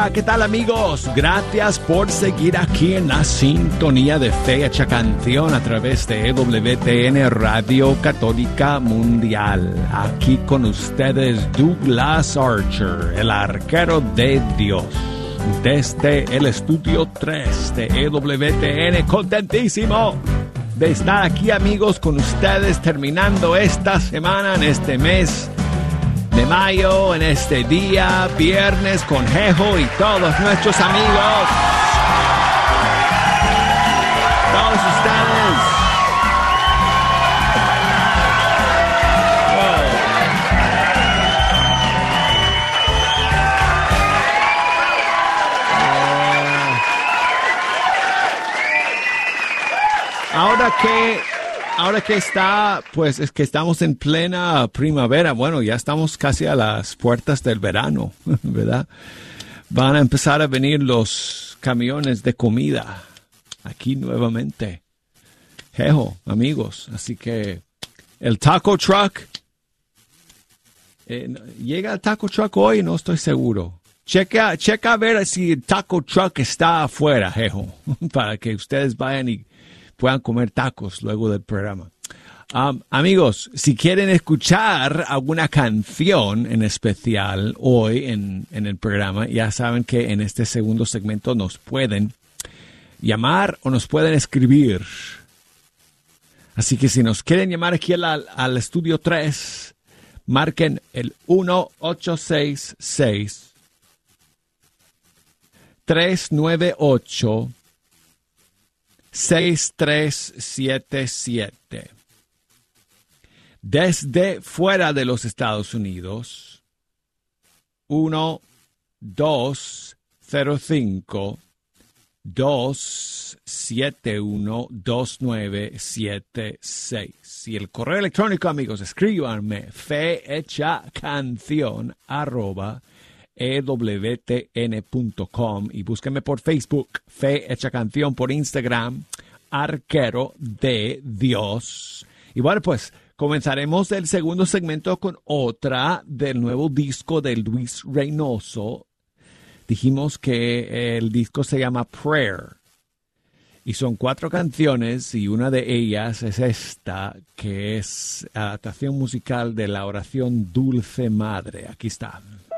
Hola, ¿qué tal amigos? Gracias por seguir aquí en la sintonía de Fe Hecha Canción a través de EWTN Radio Católica Mundial. Aquí con ustedes Douglas Archer, el arquero de Dios. Desde el estudio 3 de EWTN, contentísimo de estar aquí amigos con ustedes terminando esta semana en este mes de mayo, en este día, viernes, con Jejo y todos nuestros amigos. Todos ustedes. Ahora que está, pues es que estamos en plena primavera, bueno, ya estamos casi a las puertas del verano, ¿verdad? Van a empezar a venir los camiones de comida aquí nuevamente. Jejo, amigos, así que el taco truck, ¿llega el taco truck hoy? No estoy seguro. Checa a ver si el taco truck está afuera, Jejo, para que ustedes vayan y puedan comer tacos luego del programa. Amigos, si quieren escuchar alguna canción en especial hoy en el programa, ya saben que en este segundo segmento nos pueden llamar o nos pueden escribir. Así que si nos quieren llamar aquí al estudio 3, marquen el 1-866 398 6377. Desde fuera de los Estados Unidos, 1-205-271-2976. Y el correo electrónico, amigos, escríbanme fehechacanción@ewtn.com y búsquenme por Facebook, Fe Hecha Canción, por Instagram, Arquero de Dios. Y bueno, pues comenzaremos el segundo segmento con otra del nuevo disco de Luis Reynoso. Dijimos que el disco se llama Prayer. Y son 4 canciones y una de ellas es esta, que es adaptación musical de la oración Dulce Madre. Aquí está.